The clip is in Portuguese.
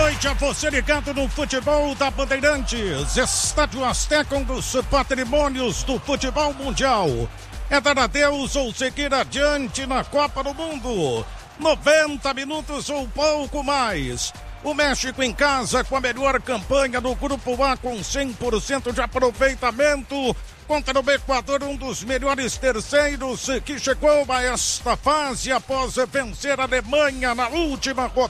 noite a você ligado no futebol da Bandeirantes. Estádio Azteca, um dos patrimônios do futebol mundial. É dar adeus ou seguir adiante na Copa do Mundo. 90 minutos ou pouco mais. O México em casa com a melhor campanha do Grupo A com 100% de aproveitamento. Contra o Equador, um dos melhores terceiros que chegou a esta fase após vencer a Alemanha na última rodada.